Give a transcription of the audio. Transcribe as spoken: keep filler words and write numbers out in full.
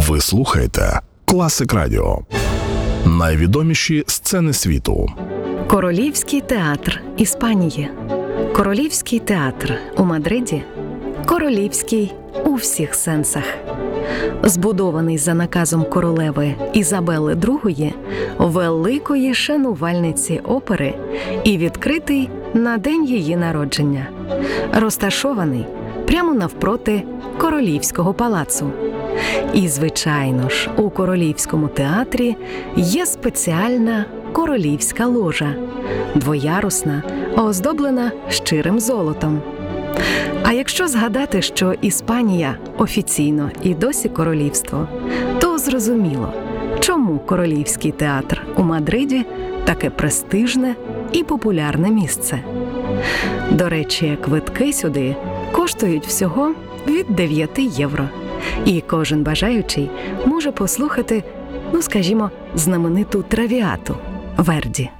Ви слухаєте Класик Радіо. Найвідоміші сцени світу. Королівський театр Іспанії. Королівський театр у Мадриді. Королівський у всіх сенсах. Збудований за наказом королеви Ізабели другої, великої шанувальниці опери, і відкритий на день її народження. Розташований прямо навпроти Королівського палацу. І, звичайно ж, у Королівському театрі є спеціальна королівська ложа, двоярусна, оздоблена щирим золотом. А якщо згадати, що Іспанія офіційно і досі королівство, то зрозуміло, чому Королівський театр у Мадриді таке престижне і популярне місце. До речі, квитки сюди коштують всього від дев'яти євро. І кожен бажаючий може послухати, ну скажімо, знамениту травіату Верді.